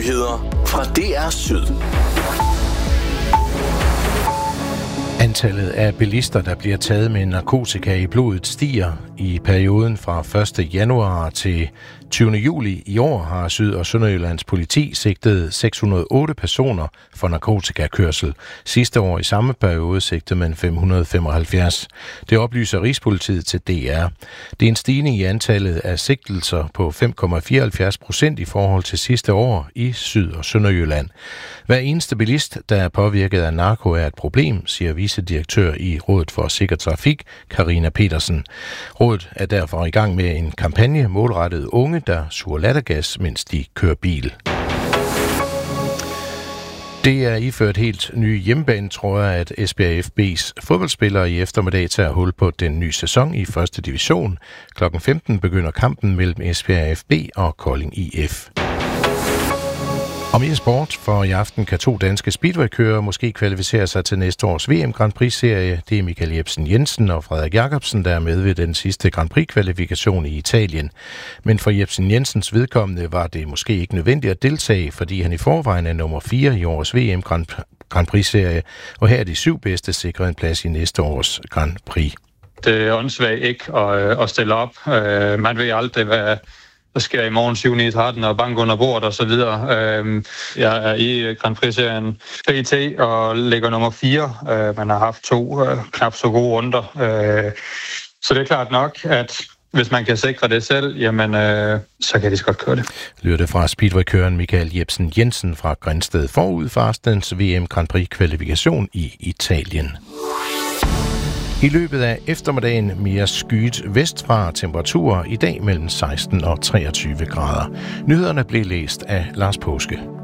Nyheder fra DR Syd. Antallet af bilister, der bliver taget med narkotika i blodet, stiger. I perioden fra 1. januar til 20. juli i år har Syd- og Sønderjyllands politi sigtet 608 personer for narkotikakørsel. Sidste år i samme periode sigtede man 575. Det oplyser Rigspolitiet til DR. Det er en stigning i antallet af sigtelser på 5,74% i forhold til sidste år i Syd- og Sønderjylland. Hver eneste bilist, der er påvirket af narko, er et problem, siger vicedirektør i Rådet for Sikker Trafik, Karina Petersen. Rådet er derfor i gang med en kampagne målrettet unge, der suger lattergas, mens de kører bil. Det er iført helt nye hjemmebanetrøjer, at Esbjerg FB's fodboldspillere i eftermiddag tager hul på den nye sæson i 1. division. Klokken 15 begynder kampen mellem Esbjerg FB og Kolding IF. Og mere sport, for i aften kan 2 danske speedwaykørere måske kvalificere sig til næste års VM Grand Prix-serie. Det er Michael Jepsen Jensen og Frederik Jacobsen, der er med ved den sidste Grand Prix-kvalifikation i Italien. Men for Jepsen Jensens vedkommende var det måske ikke nødvendigt at deltage, fordi han i forvejen er nummer 4 i årets VM Grand Prix-serie, og her er de 7 bedste sikret en plads i næste års Grand Prix. Det er åndssvagt ikke at stille op. Man ved aldrig, hvad der sker i morgen 7.9.13 og bank under bordet og så videre. Jeg er i Grand Prix-serien PT og ligger nummer 4. Man har haft 2 knap så gode runder. Så det er klart nok, at hvis man kan sikre det selv, jamen, så kan de godt køre det. Lyder det fra speedwaykøren Michael Jepsen Jensen fra Grindsted forud for aftenens VM Grand Prix-kvalifikation i Italien. I løbet af eftermiddagen mere skyet vestfra, temperaturer i dag mellem 16 og 23 grader. Nyhederne blev læst af Lars Påske.